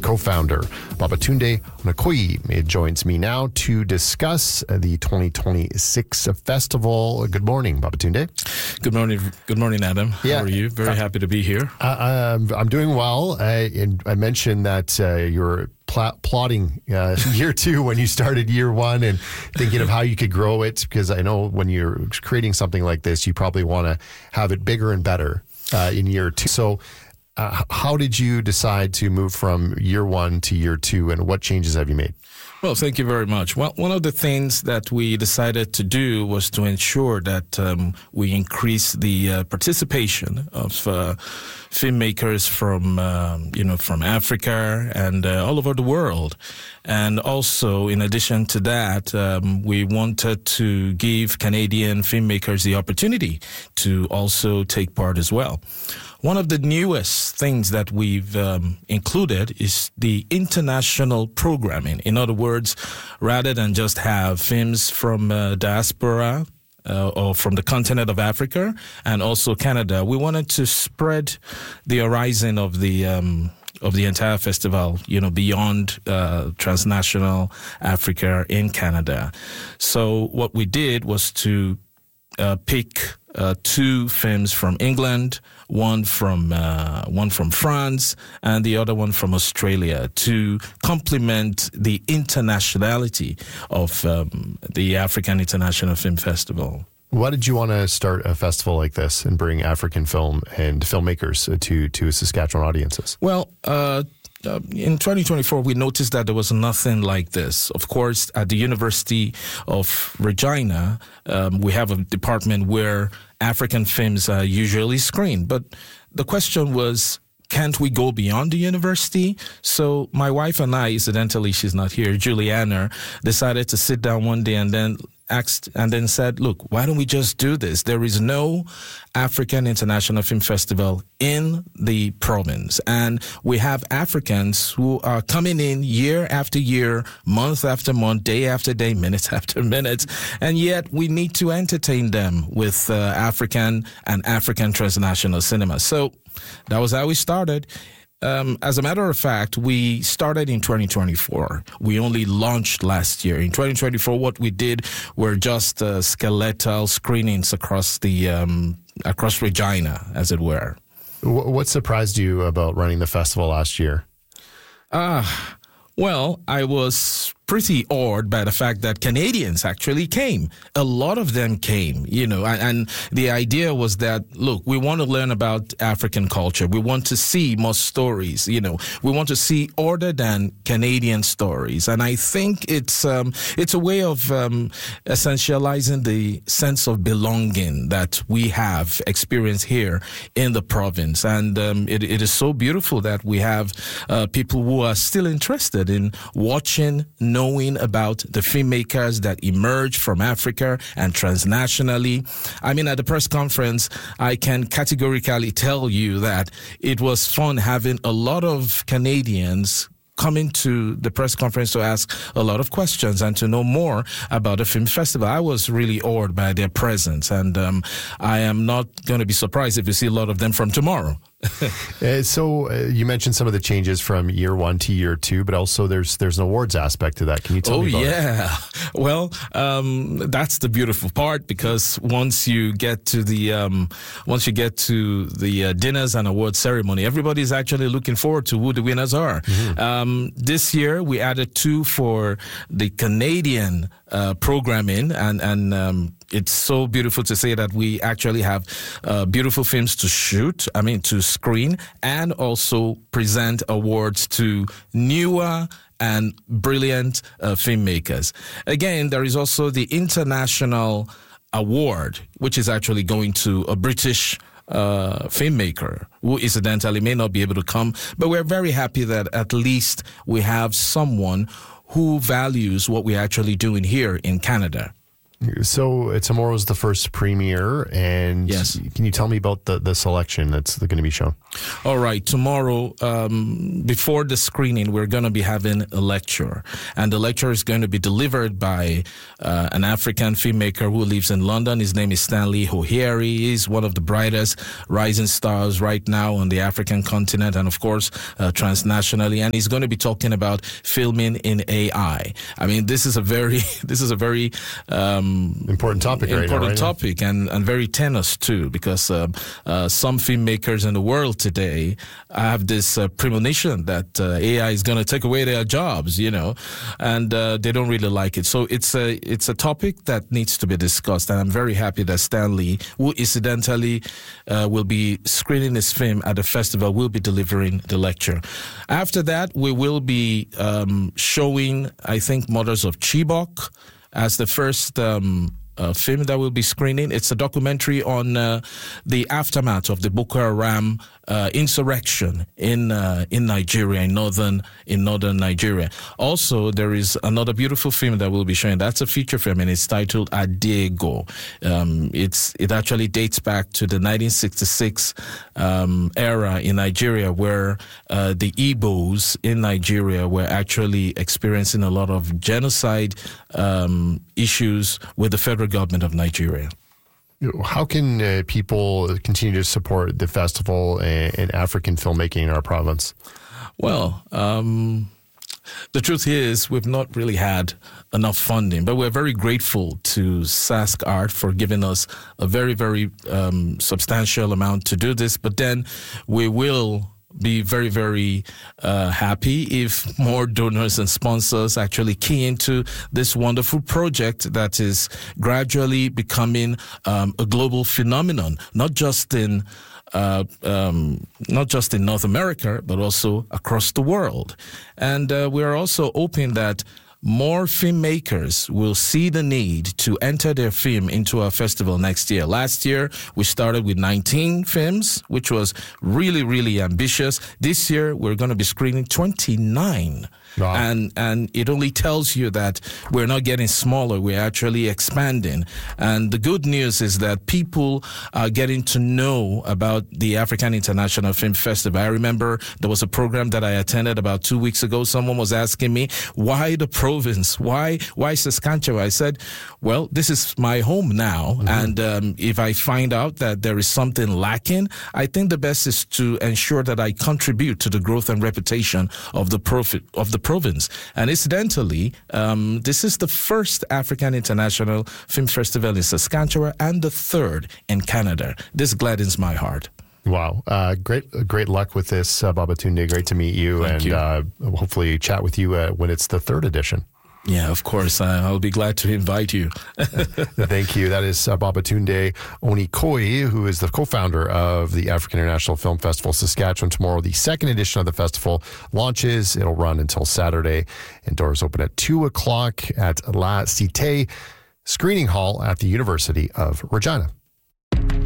co-founder. Babatunde Onakoye joins me now to discuss the 2026 festival. Good morning, Babatunde. Good morning, Adam. How are you? Very happy to be here. I'm doing well. I mentioned that you're plotting year two when you started year one and thinking of how you could grow it, because I know when you're creating something like this, you probably want to have it bigger and better in year two. So how did you decide to move from year one to year two, and what changes have you made? Well, thank you very much. Well, one of the things that we decided to do was to ensure that we increase the participation of filmmakers from Africa and all over the world. And also, in addition to that, we wanted to give Canadian filmmakers the opportunity to also take part as well. One of the newest things that we've included is the international programming. In other words, rather than just have films from diaspora or from the continent of Africa and also Canada, we wanted to spread the horizon of the entire festival, beyond transnational Africa in Canada. So what we did was to pick two films from England, one from France, and the other one from Australia, to complement the internationality of the African International Film Festival. Why did you want to start a festival like this and bring African film and filmmakers to Saskatchewan audiences? Well, in 2024, we noticed that there was nothing like this. Of course, at the University of Regina, we have a department where African films are usually screened. But the question was, can't we go beyond the university? So my wife and I, incidentally, she's not here, Juliana, decided to sit down one day and then said, look, why don't we just do this? There is no African International Film Festival in the province. And we have Africans who are coming in year after year, month after month, day after day, minute after minute. And yet we need to entertain them with African and African transnational cinema. So that was how we started. As a matter of fact, we started in 2024. We only launched last year. In 2024, what we did were just skeletal screenings across Regina, as it were. What surprised you about running the festival last year? Well, I was pretty awed by the fact that Canadians actually came. A lot of them came, and the idea was that, look, we want to learn about African culture. We want to see more stories, we want to see other than Canadian stories. And I think it's a way of essentializing the sense of belonging that we have experienced here in the province. And it is so beautiful that we have people who are still interested in watching, knowing about the filmmakers that emerge from Africa and transnationally. I mean, at the press conference, I can categorically tell you that it was fun having a lot of Canadians coming to the press conference to ask a lot of questions and to know more about the film festival. I was really awed by their presence, and I am not going to be surprised if you see a lot of them from tomorrow. So you mentioned some of the changes from year one to year two, but also there's an awards aspect to that. Can you tell me about it? Well, that's the beautiful part, because once you get to the dinners and awards ceremony, everybody's actually looking forward to who the winners are. Mm-hmm. This year we added two for the Canadian programming, and it's so beautiful to say that we actually have beautiful films to screen, and also present awards to newer and brilliant filmmakers. Again, there is also the international award, which is actually going to a British filmmaker who incidentally may not be able to come, but we're very happy that at least we have someone who values what we're actually doing here in Canada. So tomorrow's the first premiere, and yes. Can you tell me about the selection that's going to be shown? All right. Tomorrow, before the screening, we're going to be having a lecture, and the lecture is going to be delivered by an African filmmaker who lives in London. His name is Stanley Ohieri. He's one of the brightest rising stars right now on the African continent, and of course, transnationally. And he's going to be talking about filming in AI. I mean, this is a very important topic right now, right? Topic and very tenuous too, because some filmmakers in the world today have this premonition that AI is going to take away their jobs, and they don't really like it. So it's a topic that needs to be discussed, and I'm very happy that Stanley, who incidentally will be screening his film at the festival, will be delivering the lecture. After that, we will be showing, I think, Mothers of Chibok as the first film that we'll be screening. It's a documentary on the aftermath of the Boko Haram insurrection in Nigeria, in northern Nigeria. Also, there is another beautiful film that we'll be showing. That's a feature film, and it's titled Adego. It actually dates back to the 1966 era in Nigeria, where the Igbos in Nigeria were actually experiencing a lot of genocide issues with the federal government of Nigeria. How can people continue to support the festival and African filmmaking in our province? Well, the truth is we've not really had enough funding, but we're very grateful to Sask Art for giving us a very, very substantial amount to do this. But then we will be very, very happy if more donors and sponsors actually key into this wonderful project that is gradually becoming a global phenomenon, not just in North America, but also across the world. And we are also hoping that more filmmakers will see the need to enter their film into our festival next year. Last year, we started with 19 films, which was really, really ambitious. This year, we're going to be screening 29. Wow. And it only tells you that we're not getting smaller, we're actually expanding. And the good news is that people are getting to know about the African International Film Festival. I remember there was a program that I attended about 2 weeks ago. Someone was asking me, why the province? Why Saskatchewan? I said, well, this is my home now. Mm-hmm. And if I find out that there is something lacking, I think the best is to ensure that I contribute to the growth and reputation of the province. And incidentally, this is the first African International Film Festival in Saskatchewan and the third in Canada. This gladdens my heart. Wow. Great luck with this, Babatunde. Great to meet you. Thank you. Hopefully chat with you when it's the third edition. Yeah, of course. I'll be glad to invite you. Thank you. That is Babatunde Onikoi, who is the co-founder of the African International Film Festival Saskatchewan. Tomorrow, the second edition of the festival launches. It'll run until Saturday, and doors open at 2:00 at La Cité Screening Hall at the University of Regina.